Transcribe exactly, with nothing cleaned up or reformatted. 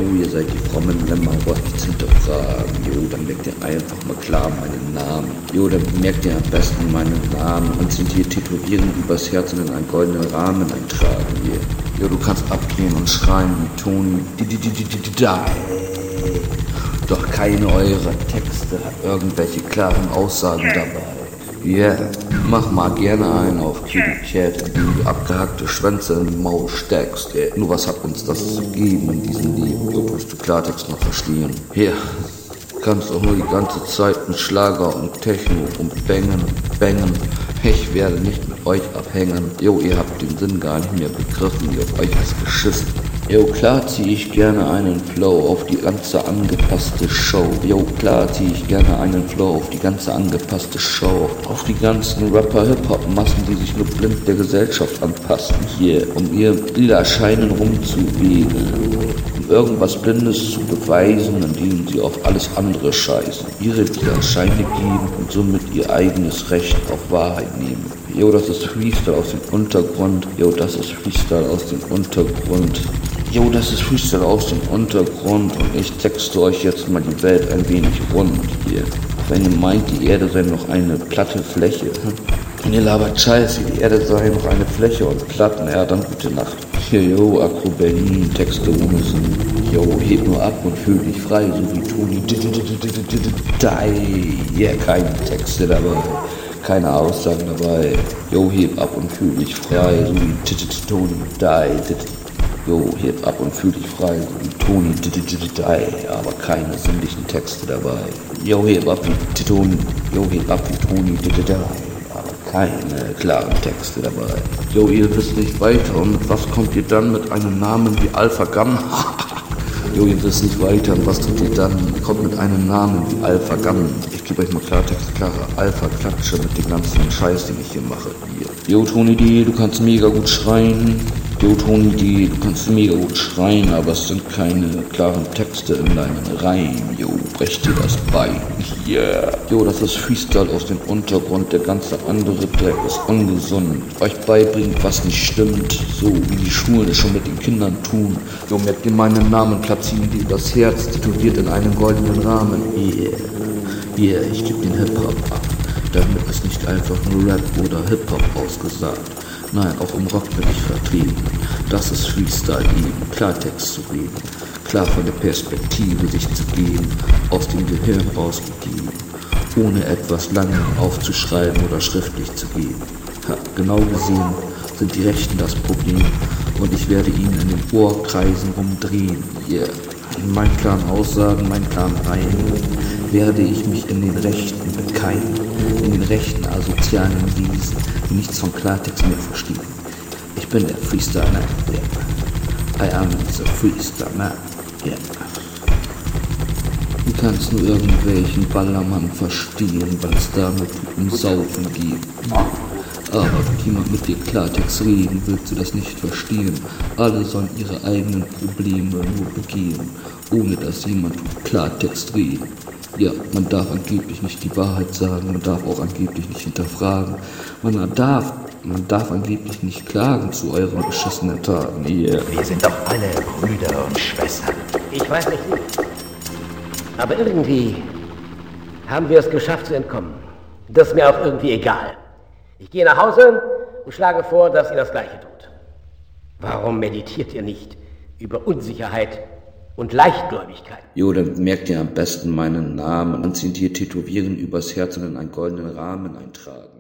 ihr seid die frommen Lämmer, wollt nichts hinterfragen. Jo, dann merkt ihr einfach mal klar meinen Namen. Jo, dann merkt ihr am besten meinen Namen und sind hier tätowieren übers Herz und in einen goldenen Rahmen eintragen hier. Jo, du kannst abdrehen und schreien wie Toni. Die, die, die, die, die, die, die. Doch keine eurer Texte hat irgendwelche klaren Aussagen dabei. Yeah, mach mal gerne einen auf Kitty Cat, indem du abgehackte Schwänze in die Maul steckst. Yeah. Nur was hat uns das zu geben in diesem Leben? Jo, willst du Klartext noch verstehen? Ja, kannst auch nur die ganze Zeit mit Schlager und Techno und Bängen und Bängen. Ich werde nicht mit euch abhängen. Jo, ihr habt den Sinn gar nicht mehr begriffen, ihr habt euch was geschissen. Jo, klar zieh ich gerne einen Flow auf die ganze angepasste Show. Jo, klar zieh ich gerne einen Flow auf die ganze angepasste Show. Auf die ganzen Rapper-Hip-Hop-Massen, die sich nur blind der Gesellschaft anpassen. Hier, um ihr lila Scheinen rumzuwählen. Um irgendwas Blindes zu beweisen, indem sie auf alles andere scheißen. Ihre lila Scheine geben und somit ihr eigenes Recht auf Wahrheit nehmen. Jo, das ist Freestyle aus dem Untergrund. Jo, das ist Freestyle aus dem Untergrund. Jo, das ist Freestyle aus dem Untergrund und ich texte euch jetzt mal die Welt ein wenig rund hier. Wenn ihr meint, die Erde sei noch eine platte Fläche, hm? Wenn ihr labert Scheiße, die Erde sei noch eine Fläche und Platten, ja, dann gute Nacht. Hier, jo, Akku Berlin, Texte ohne Sinn. Jo, heb nur ab und fühl dich frei, so wie Toni. Yeah, keine Texte dabei. Keine Aussagen dabei. Jo, heb ab und fühl dich frei, so wie Toni. Jo, heb ab und fühl dich frei, so wie Toni. Aber keine sinnlichen Texte dabei. Jo, heb ab wie Toni. Jo, heb ab wie Toni. Aber keine klaren Texte dabei. Jo, ihr wisst nicht weiter. Und mit was kommt ihr dann mit einem Namen wie Alpha Gamma? Jo, ihr wisst nicht weiter. Und was tut ihr dann? Ihr kommt mit einem Namen wie Alpha Gamma. Ich gebe euch mal Klartext, klare Alpha-Klatsche mit dem ganzen Scheiß, den ich hier mache. Hier. Jo, Toni D, du kannst mega gut schreien. Jo, Toni D, du kannst mega gut schreien, aber es sind keine klaren Texte in deinen Reimen. Jo, brech dir das Bein. Yeah. Jo, das ist Freestyle aus dem Untergrund. Der ganze andere Dreck ist ungesund. Euch beibringen, was nicht stimmt. So wie die Schulen es schon mit den Kindern tun. Jo, merkt ihr meinen Namen, platzieren dir das Herz, tätowiert in einem goldenen Rahmen. Yeah. Yeah, ich geb den Hip-Hop ab. Damit ist nicht einfach nur Rap oder Hip-Hop ausgesagt. Nein, auch im Rock bin ich vertreten. Das ist Freestyle eben, Klartext zu reden. Klar von der Perspektive sich zu geben, aus dem Gehirn rausgegeben. Ohne etwas lange aufzuschreiben oder schriftlich zu geben. Ha, genau gesehen sind die Rechten das Problem. Und ich werde ihnen in den Ohrkreisen rumdrehen. Yeah. In meinen klaren Aussagen, meinen klaren Reihen werde ich mich in den Rechten bekeimen, in den rechten asozialen Wesen, die nichts von Klartext mehr verstehen. Ich bin der Freestyle Man, yeah. I am the Freestyle Man, yeah. Du kannst nur irgendwelchen Ballermann verstehen, weil es damit um Saufen geht. Aber wenn jemand mit dir Klartext reden, willst du das nicht verstehen. Alle sollen ihre eigenen Probleme nur begehen, ohne dass jemand Klartext redet. Ja, man darf angeblich nicht die Wahrheit sagen, man darf auch angeblich nicht hinterfragen. Man darf, man darf angeblich nicht klagen zu euren beschissenen Taten. Yeah. Wir sind doch alle Brüder und Schwestern. Ich weiß nicht wie. Aber irgendwie haben wir es geschafft zu entkommen. Das ist mir auch irgendwie egal. Ich gehe nach Hause und schlage vor, dass ihr das Gleiche tut. Warum meditiert ihr nicht über Unsicherheit und Leichtgläubigkeit? Jo, dann merkt ihr am besten meinen Namen und sind hier tätowieren übers Herz und in einen goldenen Rahmen eintragen.